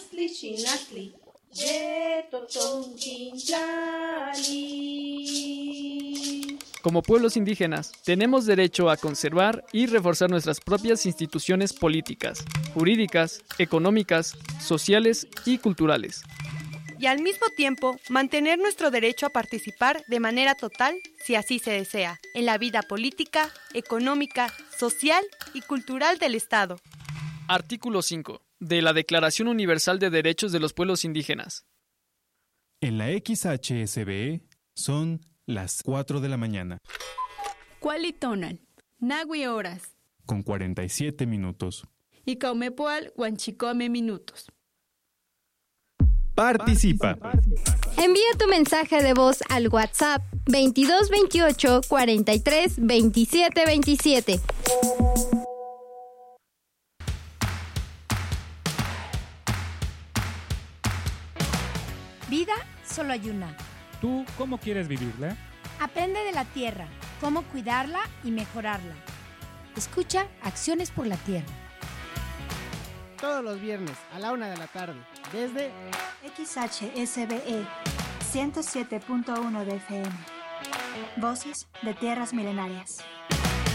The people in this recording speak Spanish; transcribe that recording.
Xinastli, xinastli, yetotonchintlali. Como pueblos indígenas, tenemos derecho a conservar y reforzar nuestras propias instituciones políticas, jurídicas, económicas, sociales y culturales. Y al mismo tiempo, mantener nuestro derecho a participar de manera total, si así se desea, en la vida política, económica, social y cultural del Estado. Artículo 5. De la Declaración Universal de Derechos de los Pueblos Indígenas. En la XHSBE son las 4 de la mañana. Cualitonal, Nagui horas. Con 47 minutos. Y Caumepoal, Huanchicome minutos. Participa. Envía tu mensaje de voz al WhatsApp 2228 43 27 27. Vida solo hay una. ¿Tú cómo quieres vivirla? Aprende de la tierra, cómo cuidarla y mejorarla. Escucha Acciones por la Tierra. Todos los viernes a la 1 de la tarde, desde XHSBE 107.1 de FM. Voces de Tierras Milenarias.